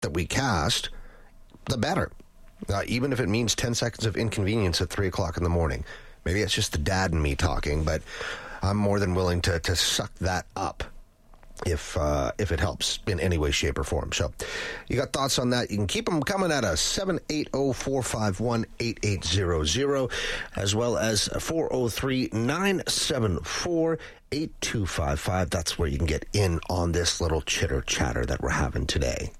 that we cast, the better. Even if it means 10 seconds of inconvenience at 3 o'clock in the morning. Maybe it's just the dad in me talking, but I'm more than willing to suck that up if it helps in any way, shape, or form. So you got thoughts on that? You can keep them coming at us, 780-451-8800, as well as 403-974-8255. That's where you can get in on this little chitter-chatter that we're having today.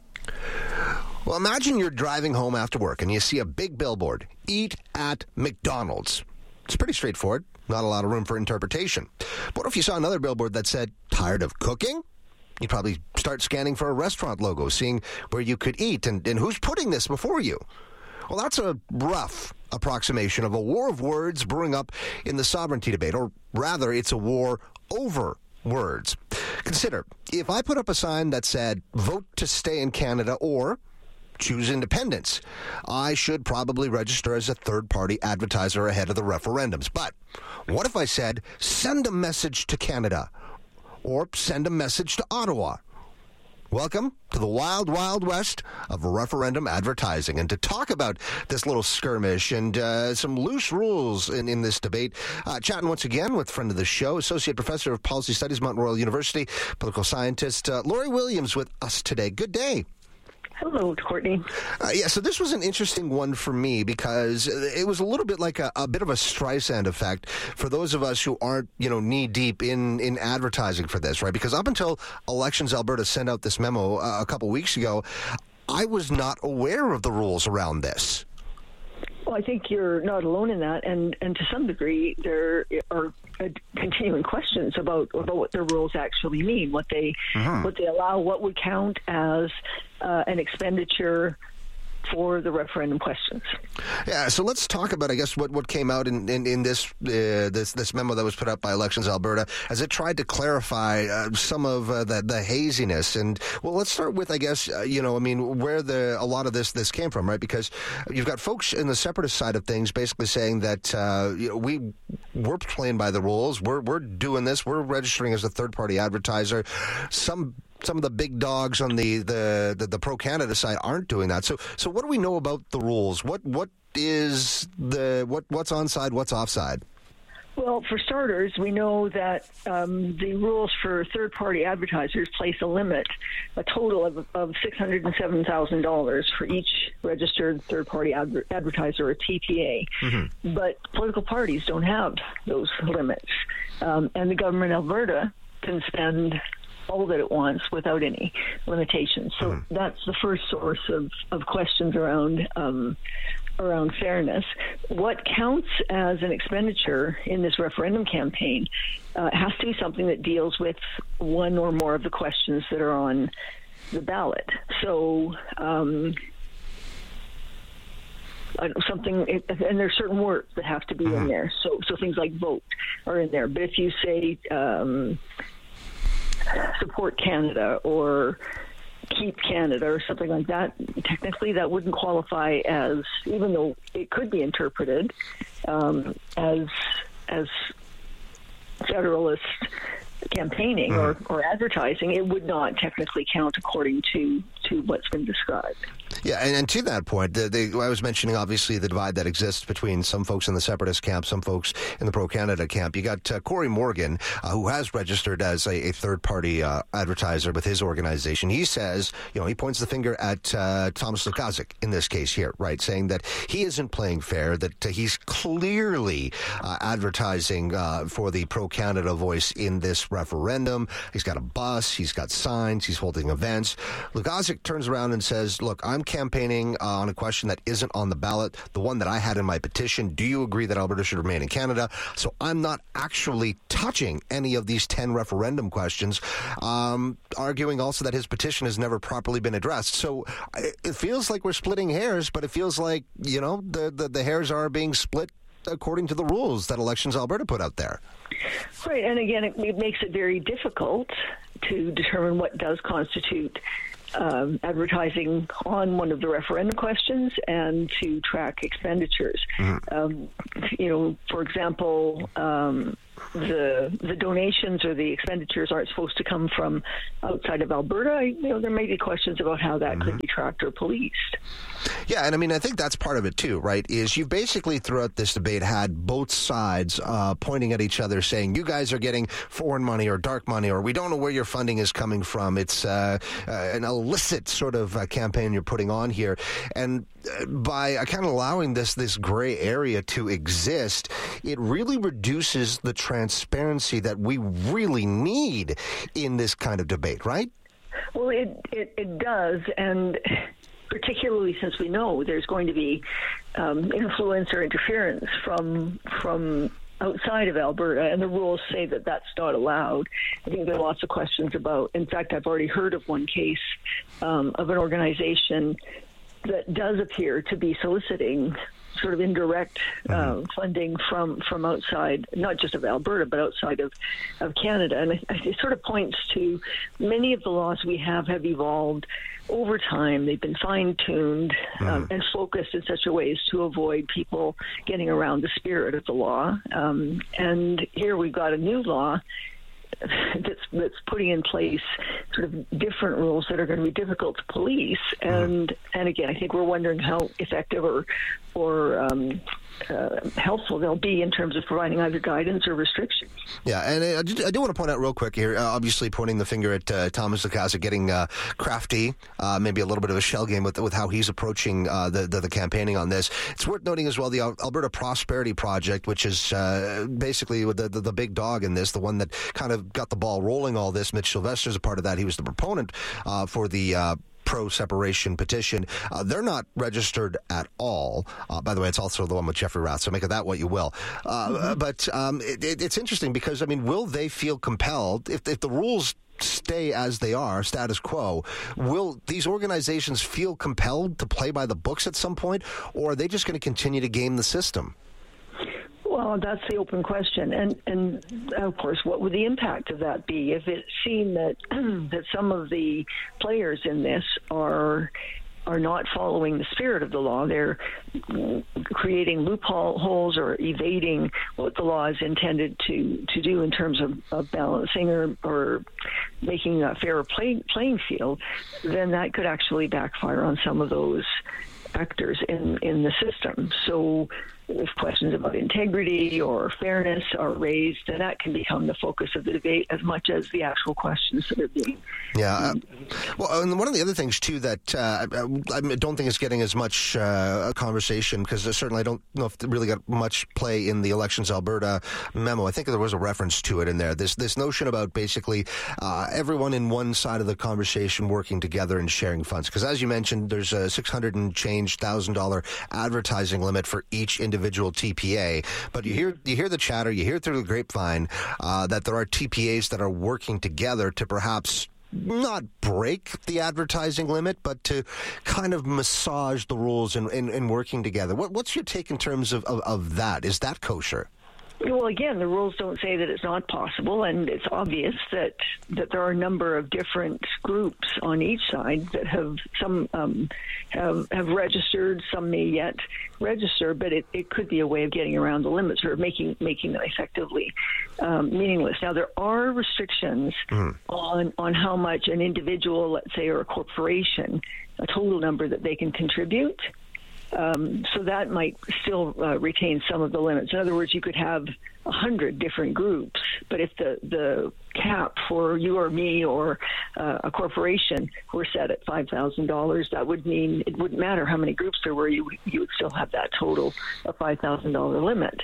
Well, imagine you're driving home after work and you see a big billboard, "Eat at McDonald's." It's pretty straightforward. Not a lot of room for interpretation. What if you saw another billboard that said, "Tired of cooking?" You'd probably start scanning for a restaurant logo, seeing where you could eat and who's putting this before you. Well, that's a rough approximation of a war of words brewing up in the sovereignty debate, or rather, it's a war over words. Consider, if I put up a sign that said, "Vote to stay in Canada," or "Choose independence," I should probably register as a third-party advertiser ahead of the referendums. But what if I said, "Send a message to Canada," or "Send a message to Ottawa"? Welcome to the wild, wild west of referendum advertising. And to talk about this little skirmish and some loose rules in this debate, chatting once again with friend of the show, Associate Professor of Policy Studies, Mount Royal University, political scientist, Lori Williams with us today. Good day. Hello, Courtney. So this was an interesting one for me because it was a little bit like a bit of a Streisand effect for those of us who aren't, knee deep in advertising for this, right? Because up until Elections Alberta sent out this memo a couple weeks ago, I was not aware of the rules around this. Well, I think you're not alone in that, and to some degree, there are continuing questions about what the rules actually mean, what they allow, what would count as an expenditure for the referendum questions. Yeah, so let's talk about, I guess, what came out in this memo that was put up by Elections Alberta as it tried to clarify some of the haziness. And, well, let's start with, I guess, where a lot of this came from, right? Because you've got folks in the separatist side of things basically saying that we're playing by the rules, we're doing this, we're registering as a third-party advertiser. Some of the big dogs on the pro-Canada side aren't doing that. So what do we know about the rules? What's onside, what's offside? Well, for starters, we know that the rules for third-party advertisers place a limit, a total of $607,000 for each registered third-party advertiser, or TPA. Mm-hmm. But political parties don't have those limits. And the government of Alberta can spend all that it wants without any limitations. So that's the first source of questions around fairness. What counts as an expenditure in this referendum campaign has to be something that deals with one or more of the questions that are on the ballot. So something, and there's certain words that have to be in there. So things like vote are in there. But if you say support Canada or keep Canada or something like that, technically that wouldn't qualify as, even though it could be interpreted as federalist campaigning or advertising, it would not technically count according to what's been described. Yeah, and to that point, I was mentioning, obviously, the divide that exists between some folks in the separatist camp, some folks in the pro-Canada camp. You got Corey Morgan, who has registered as a third-party advertiser with his organization. He says, he points the finger at Thomas Lukaszuk in this case here, right, saying that he isn't playing fair, that he's clearly advertising for the pro-Canada voice in this referendum. He's got a bus, he's got signs, he's holding events. Lukaszuk turns around and says, look, I'm campaigning on a question that isn't on the ballot, the one that I had in my petition. Do you agree that Alberta should remain in Canada? So I'm not actually touching any of these 10 referendum questions, arguing also that his petition has never properly been addressed. So it feels like we're splitting hairs, but it feels like, the hairs are being split according to the rules that Elections Alberta put out there. Right, and again, it makes it very difficult to determine what does constitute advertising on one of the referendum questions and to track expenditures. For example, the donations or the expenditures aren't supposed to come from outside of Alberta, there may be questions about how that could be tracked or policed. Yeah, and I mean, I think that's part of it too, right? Is you've basically throughout this debate had both sides pointing at each other saying, you guys are getting foreign money or dark money, or we don't know where your funding is coming from. It's an illicit sort of campaign you're putting on here. And by kind of allowing this gray area to exist, it really reduces the transparency that we really need in this kind of debate, right? Well, it does, and particularly since we know there's going to be influence or interference from outside of Alberta, and the rules say that that's not allowed. I think there are lots of questions about, in fact, I've already heard of one case of an organization that does appear to be soliciting sort of indirect funding from outside, not just of Alberta, but outside of Canada. And it sort of points to many of the laws we have evolved over time. They've been fine-tuned and focused in such a way as to avoid people getting around the spirit of the law. And here we've got a new law that's putting in place sort of different rules that are going to be difficult to police. And again, I think we're wondering how effective or helpful they'll be in terms of providing either guidance or restrictions. Yeah, and I do want to point out real quick here, obviously pointing the finger at Thomas Lacasa getting crafty, maybe a little bit of a shell game with how he's approaching the campaigning on this. It's worth noting as well the Alberta Prosperity Project, which is basically the big dog in this, the one that kind of got the ball rolling all this. Mitch Sylvester's a part of that. He was the proponent for the pro-separation petition. They're not registered at all. By the way, it's also the one with Jeffrey Rath, so make of that what you will. But it's interesting because, I mean, will they feel compelled, if the rules stay as they are, status quo, will these organizations feel compelled to play by the books at some point, or are they just going to continue to game the system? Well, that's the open question, and of course, what would the impact of that be if it's seen that that some of the players in this are not following the spirit of the law? They're creating loopholes or evading what the law is intended to do in terms of balancing or making a fairer playing field. Then that could actually backfire on some of those actors in the system. So if questions about integrity or fairness are raised, then that can become the focus of the debate as much as the actual questions that are being. Yeah. Well, and one of the other things, too, that I don't think is getting as much conversation, because certainly I don't know if it really got much play in the Elections Alberta memo. I think there was a reference to it in there. This notion about basically everyone in one side of the conversation working together and sharing funds. Because as you mentioned, there's a $600,000 and change advertising limit for each individual TPA, but you hear the chatter, you hear through the grapevine that there are TPAs that are working together to perhaps not break the advertising limit, but to kind of massage the rules and working together. What's your take in terms of that? Is that kosher? Well, again, the rules don't say that it's not possible, and it's obvious that there are a number of different groups on each side that have registered. Some may yet register, but it could be a way of getting around the limits or making them effectively meaningless. Now, there are restrictions on how much an individual, let's say, or a corporation, a total number that they can contribute. So that might still retain some of the limits. In other words, you could have 100 different groups, but if the cap for you or me or a corporation were set at $5,000, that would mean it wouldn't matter how many groups there were, you would still have that total of $5,000 limit.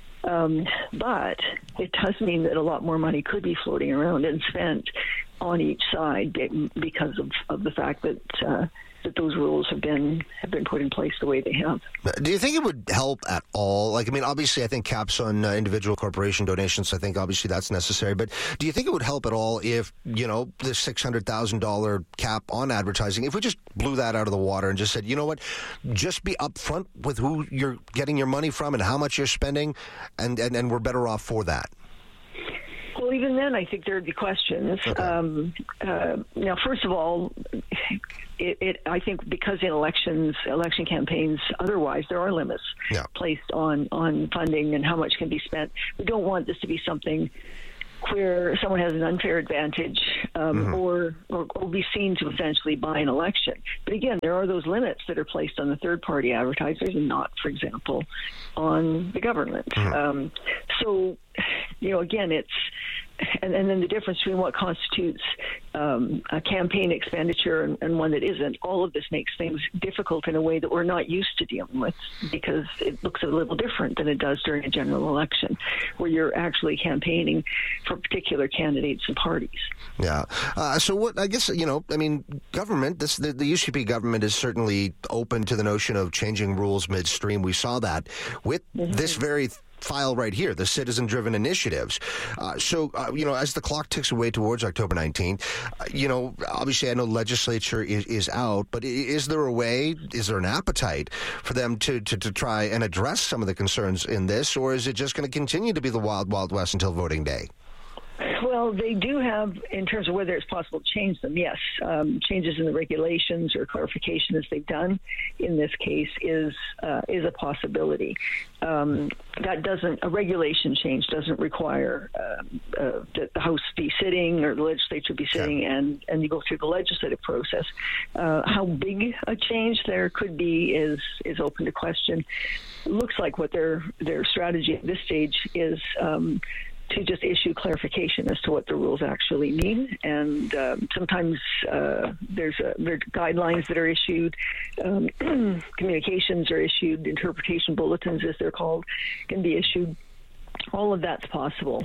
But it does mean that a lot more money could be floating around and spent on each side because of the fact that those rules have been put in place the way they have. Do you think it would help at all? Like, I mean, obviously, I think caps on individual corporation donations, I think obviously that's necessary. But do you think it would help at all if, the $600,000 cap on advertising, if we just blew that out of the water and just said, you know what, just be upfront with who you're getting your money from and how much you're spending, and we're better off for that? Well, even then, I think there would be questions. Okay. Now, first of all, I think because in election campaigns, otherwise there are limits placed on funding and how much can be spent. We don't want this to be something where someone has an unfair advantage or be seen to essentially buy an election. But again, there are those limits that are placed on the third-party advertisers and not, for example, on the government. So, again, it's... And then the difference between what constitutes a campaign expenditure and one that isn't, all of this makes things difficult in a way that we're not used to dealing with, because it looks a little different than it does during a general election, where you're actually campaigning for particular candidates and parties. Yeah. So what, I guess, government, the UCP government is certainly open to the notion of changing rules midstream. We saw that with this very file right here, the citizen-driven initiatives. So, as the clock ticks away towards October 19th, obviously I know legislature is out, but is there an appetite for them to try and address some of the concerns in this, or is it just going to continue to be the wild, wild west until voting day? Well, they do have, in terms of whether it's possible to change them, yes. Changes in the regulations or clarification, as they've done in this case, is a possibility. A regulation change doesn't require that the House be sitting or the legislature be sitting and you go through the legislative process. How big a change there could be is open to question. It looks like what their strategy at this stage is to just issue clarification as to what the rules actually mean. And sometimes there's guidelines that are issued, communications are issued, interpretation bulletins, as they're called, can be issued. All of that's possible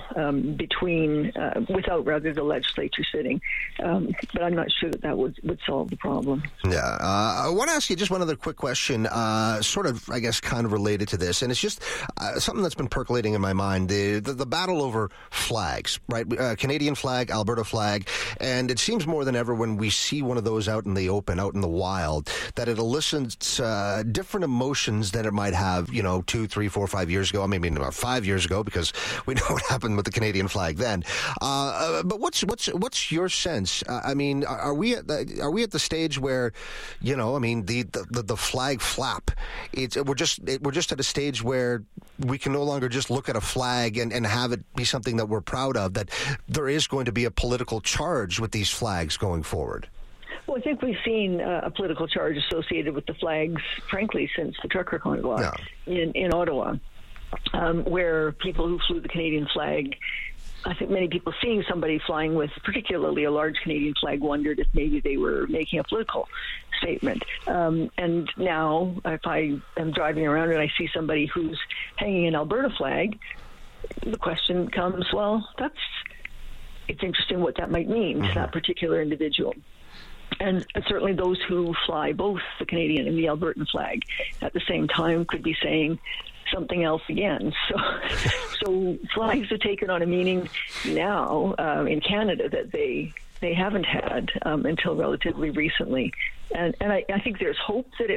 without the legislature sitting. But I'm not sure that would solve the problem. Yeah. I want to ask you just one other quick question, sort of, I guess, kind of related to this. And it's just something that's been percolating in my mind, the battle over flags, right? Canadian flag, Alberta flag. And it seems more than ever when we see one of those out in the open, out in the wild, that it elicits different emotions than it might have, 2, 3, 4, 5 years ago, maybe about 5 years ago, because we know what happened with the Canadian flag then. But what's your sense? I mean, are we at the stage where, the flag flap? We're just at a stage where we can no longer just look at a flag and have it be something that we're proud of. That there is going to be a political charge with these flags going forward. Well, I think we've seen a political charge associated with the flags, frankly, since the trucker convoy in Ottawa. Where people who flew the Canadian flag, I think many people seeing somebody flying with particularly a large Canadian flag wondered if maybe they were making a political statement. And now, if I am driving around and I see somebody who's hanging an Alberta flag, the question comes, well, it's interesting what that might mean to that particular individual. And certainly those who fly both the Canadian and the Albertan flag at the same time could be saying something else again. So flags have taken on a meaning now in Canada that they haven't had until relatively recently. And I think there's hope that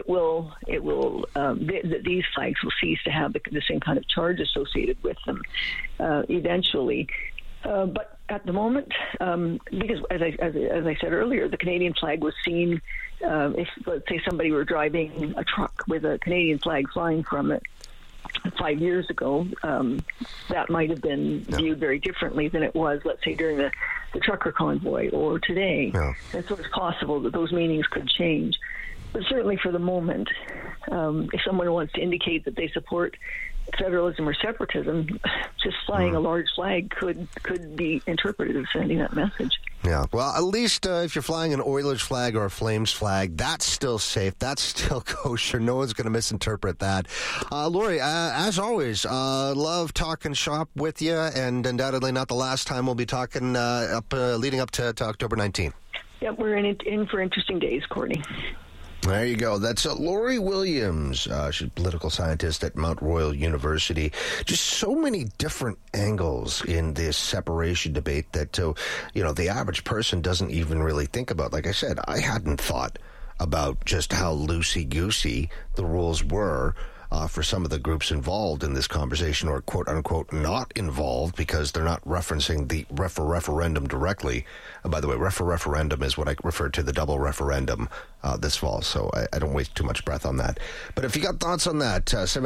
that these flags will cease to have the same kind of charge associated with them eventually. But at the moment, because as I said earlier, the Canadian flag was seen. If, let's say, somebody were driving a truck with a Canadian flag flying from it 5 years ago, that might have been viewed very differently than it was, let's say, during the trucker convoy or today. Yeah. And so it's possible that those meanings could change. But certainly for the moment, if someone wants to indicate that they support federalism or separatism, just flying a large flag could be interpreted as sending that message. Yeah, well, at least if you're flying an Oilers flag or a Flames flag, that's still safe. That's still kosher. No one's going to misinterpret that. Lori, as always, love talking shop with you, and undoubtedly not the last time we'll be talking leading up to October 19th. Yep, we're in for interesting days, Courtney. There you go. That's Lori Williams. She's a political scientist at Mount Royal University. Just so many different angles in this separation debate that, the average person doesn't even really think about. Like I said, I hadn't thought about just how loosey-goosey the rules were for some of the groups involved in this conversation, or quote-unquote not involved, because they're not referencing the referendum directly. By the way, referendum is what I refer to the double referendum this fall, so I don't waste too much breath on that. But if you got thoughts on that,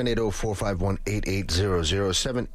780-451-8800,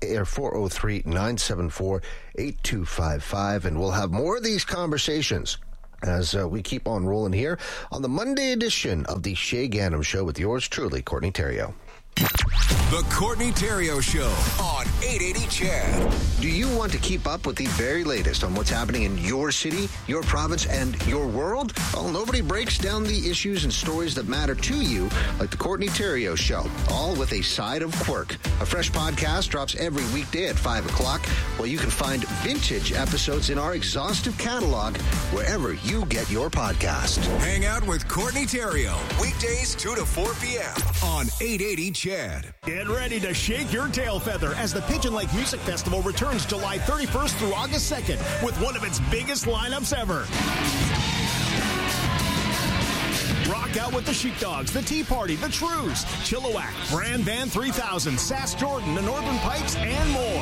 403-974-8255, and we'll have more of these conversations as we keep on rolling here on the Monday edition of the Shay Gannam Show with yours truly, Courtney Theriault. The Courtney Theriault Show on 880 CHED. Do you want to keep up with the very latest on what's happening in your city, your province, and your world? Well, nobody breaks down the issues and stories that matter to you like the Courtney Theriault Show, all with a side of quirk. A fresh podcast drops every weekday at 5 o'clock, where you can find vintage episodes in our exhaustive catalog wherever you get your podcast. Hang out with Courtney Theriault, weekdays 2 to 4 p.m. on 880 CHED. Get ready to shake your tail feather as the Pigeon Lake Music Festival returns July 31st through August 2nd with one of its biggest lineups ever. Rock out with the Sheepdogs, the Tea Party, the Trues, Chilliwack, Brand Van 3000, Sass Jordan, the Northern Pipes, and more.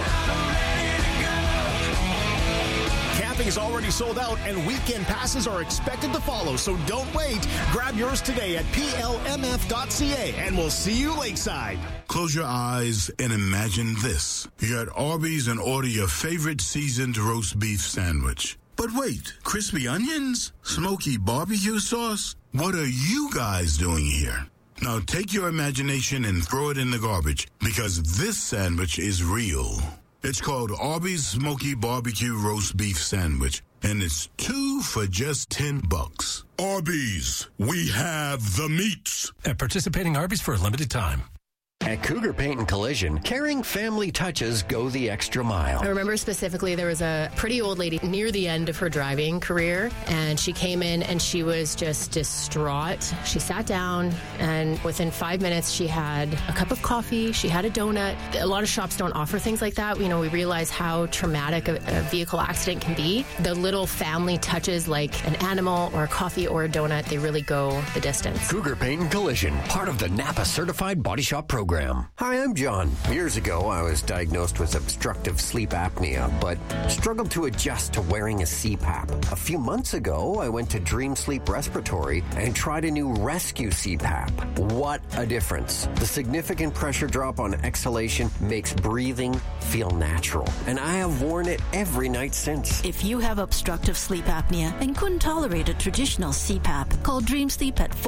Camping is already sold out, and weekend passes are expected to follow, so don't wait. Grab yours today at plmf.ca, and we'll see you lakeside. Close your eyes and imagine this. You're at Arby's and order your favorite seasoned roast beef sandwich. But wait, crispy onions? Smoky barbecue sauce? What are you guys doing here? Now take your imagination and throw it in the garbage, because this sandwich is real. It's called Arby's Smoky Barbecue Roast Beef Sandwich, and it's 2 for just $10. Arby's, we have the meats. At participating Arby's for a limited time. At Cougar Paint and Collision, caring family touches go the extra mile. I remember specifically there was a pretty old lady near the end of her driving career, and she came in and she was just distraught. She sat down, and within 5 minutes she had a cup of coffee, she had a donut. A lot of shops don't offer things like that. You know, we realize how traumatic a vehicle accident can be. The little family touches like an animal or a coffee or a donut, they really go the distance. Cougar Paint and Collision, part of the Napa Certified Body Shop Program. Hi, I'm John. Years ago, I was diagnosed with obstructive sleep apnea, but struggled to adjust to wearing a CPAP. A few months ago, I went to Dream Sleep Respiratory and tried a new Rescue CPAP. What a difference. The significant pressure drop on exhalation makes breathing feel natural, and I have worn it every night since. If you have obstructive sleep apnea and couldn't tolerate a traditional CPAP, call Dream Sleep at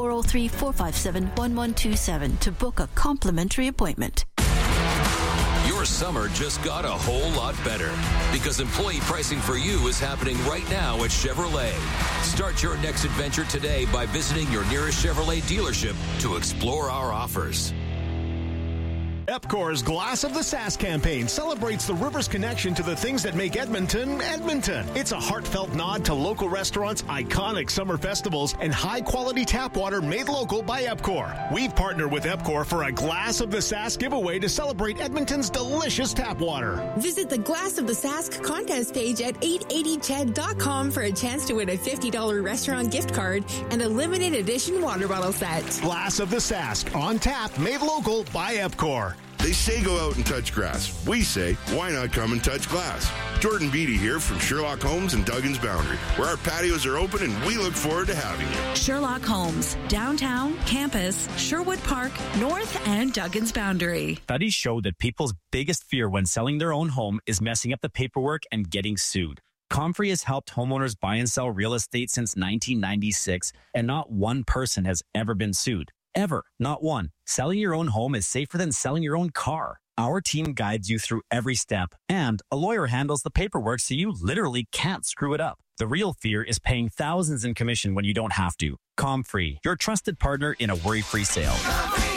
403-457-1127 to book a complimentary appointment. Your summer just got a whole lot better because employee pricing for you is happening right now at Chevrolet. Start your next adventure today by visiting your nearest Chevrolet dealership to explore our offers. EPCOR's Glass of the Sask campaign celebrates the river's connection to the things that make Edmonton, Edmonton. It's a heartfelt nod to local restaurants, iconic summer festivals, and high-quality tap water made local by EPCOR. We've partnered with EPCOR for a Glass of the Sask giveaway to celebrate Edmonton's delicious tap water. Visit the Glass of the Sask contest page at 880ched.com for a chance to win a $50 restaurant gift card and a limited edition water bottle set. Glass of the Sask, on tap, made local by EPCOR. They say go out and touch grass. We say, why not come and touch glass? Jordan Beatty here from Sherlock Homes and Duggan's Boundary, where our patios are open and we look forward to having you. Sherlock Homes, downtown, campus, Sherwood Park, North, and Duggan's Boundary. Studies show that people's biggest fear when selling their own home is messing up the paperwork and getting sued. Comfrey has helped homeowners buy and sell real estate since 1996, and not one person has ever been sued. Ever. Not one. Selling your own home is safer than selling your own car. Our team guides you through every step, and a lawyer handles the paperwork so you literally can't screw it up. The real fear is paying thousands in commission when you don't have to. Comfrey, your trusted partner in a worry-free sale.